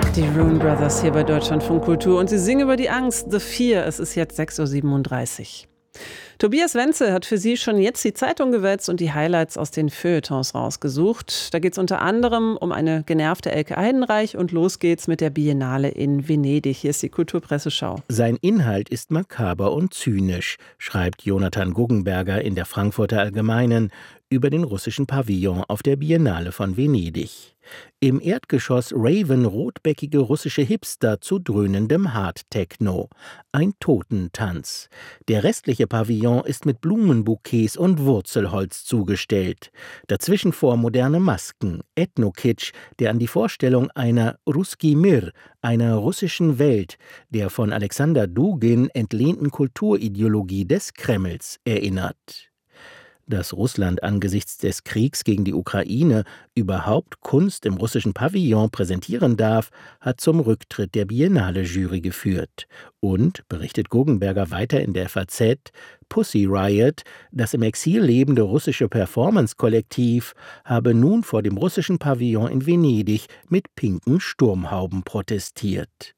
Die Rune Brothers hier bei Deutschlandfunk Kultur und sie singen über die Angst, The Fear. Es ist jetzt 6:37 Uhr. Tobias Wenzel hat für Sie schon jetzt die Zeitung gewälzt und die Highlights aus den Feuilletons rausgesucht. Da geht es unter anderem um eine genervte Elke Heidenreich und los geht's mit der Biennale in Venedig. Hier ist die Kulturpresseschau. Sein Inhalt ist makaber und zynisch, schreibt Jonathan Guggenberger in der Frankfurter Allgemeinen über den russischen Pavillon auf der Biennale von Venedig. Im Erdgeschoss raven rotbäckige russische Hipster zu dröhnendem Hard-Techno. Ein Totentanz. Der restliche Pavillon ist mit Blumenbouquets und Wurzelholz zugestellt. Dazwischen moderne Masken, Ethnokitsch, der an die Vorstellung einer Russki Mir, einer russischen Welt, der von Alexander Dugin entlehnten Kulturideologie des Kremls erinnert. Dass Russland angesichts des Kriegs gegen die Ukraine überhaupt Kunst im russischen Pavillon präsentieren darf, hat zum Rücktritt der Biennale-Jury geführt. Und, berichtet Guggenberger weiter in der FAZ, Pussy Riot, das im Exil lebende russische Performance-Kollektiv, habe nun vor dem russischen Pavillon in Venedig mit pinken Sturmhauben protestiert.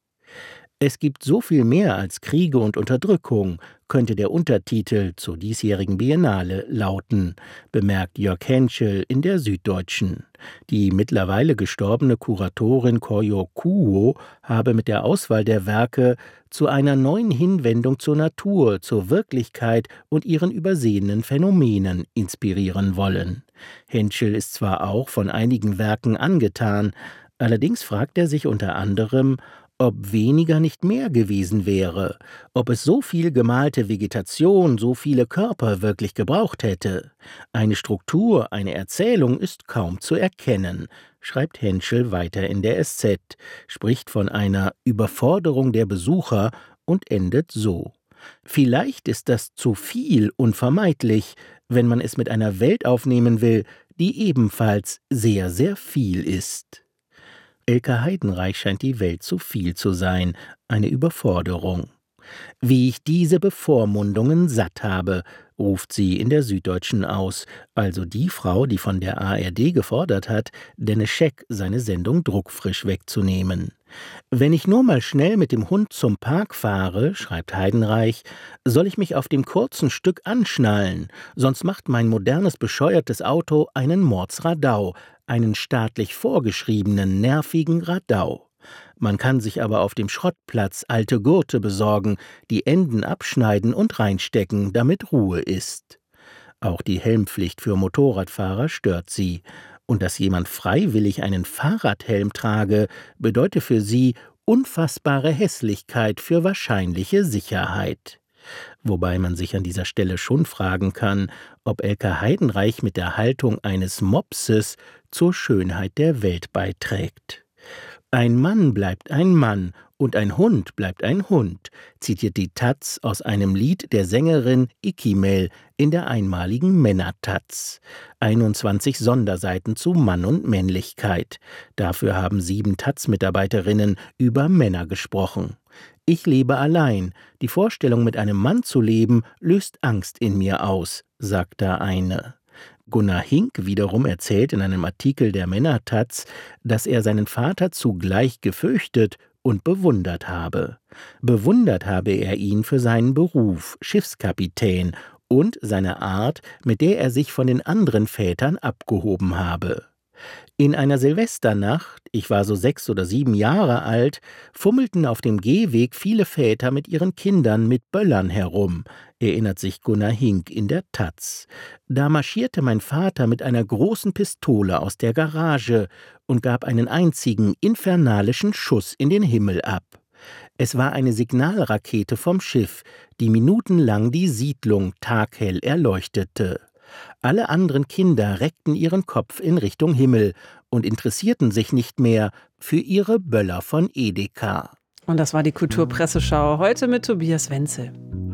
Es gibt so viel mehr als Kriege und Unterdrückung, könnte der Untertitel zur diesjährigen Biennale lauten, bemerkt Jörg Henschel in der Süddeutschen. Die mittlerweile gestorbene Kuratorin Koryo Kuo habe mit der Auswahl der Werke zu einer neuen Hinwendung zur Natur, zur Wirklichkeit und ihren übersehenen Phänomenen inspirieren wollen. Henschel ist zwar auch von einigen Werken angetan, allerdings fragt er sich unter anderem, ob weniger nicht mehr gewesen wäre, ob es so viel gemalte Vegetation, so viele Körper wirklich gebraucht hätte. Eine Struktur, eine Erzählung ist kaum zu erkennen, schreibt Henschel weiter in der SZ, spricht von einer Überforderung der Besucher und endet so. Vielleicht ist das zu viel unvermeidlich, wenn man es mit einer Welt aufnehmen will, die ebenfalls sehr, sehr viel ist. Elke Heidenreich scheint die Welt zu viel zu sein, eine Überforderung. Wie ich diese Bevormundungen satt habe, ruft sie in der Süddeutschen aus, also die Frau, die von der ARD gefordert hat, Dennis Scheck seine Sendung druckfrisch wegzunehmen. Wenn ich nur mal schnell mit dem Hund zum Park fahre, schreibt Heidenreich, soll ich mich auf dem kurzen Stück anschnallen, sonst macht mein modernes, bescheuertes Auto einen Mordsradau, einen staatlich vorgeschriebenen, nervigen Radau. Man kann sich aber auf dem Schrottplatz alte Gurte besorgen, die Enden abschneiden und reinstecken, damit Ruhe ist. Auch die Helmpflicht für Motorradfahrer stört sie. Und dass jemand freiwillig einen Fahrradhelm trage, bedeutet für sie unfassbare Hässlichkeit für wahrscheinliche Sicherheit. Wobei man sich an dieser Stelle schon fragen kann, ob Elke Heidenreich mit der Haltung eines Mopses zur Schönheit der Welt beiträgt. Ein Mann bleibt ein Mann und ein Hund bleibt ein Hund, zitiert die taz aus einem Lied der Sängerin Ikimel in der einmaligen Männer-Taz. 21 Sonderseiten zu Mann und Männlichkeit. Dafür haben 7 taz-Mitarbeiterinnen über Männer gesprochen. Ich lebe allein. Die Vorstellung, mit einem Mann zu leben, löst Angst in mir aus, sagt da eine. Gunnar Hink wiederum erzählt in einem Artikel der Männer-Taz, dass er seinen Vater zugleich gefürchtet und bewundert habe. Bewundert habe er ihn für seinen Beruf, Schiffskapitän, und seine Art, mit der er sich von den anderen Vätern abgehoben habe. In einer Silvesternacht, ich war so 6 oder 7 Jahre alt, fummelten auf dem Gehweg viele Väter mit ihren Kindern mit Böllern herum, erinnert sich Gunnar Hink in der Taz. Da marschierte mein Vater mit einer großen Pistole aus der Garage und gab einen einzigen infernalischen Schuss in den Himmel ab. Es war eine Signalrakete vom Schiff, die minutenlang die Siedlung taghell erleuchtete. Alle anderen Kinder reckten ihren Kopf in Richtung Himmel und interessierten sich nicht mehr für ihre Böller von Edeka. Und das war die Kulturpresseschau heute mit Tobias Wenzel.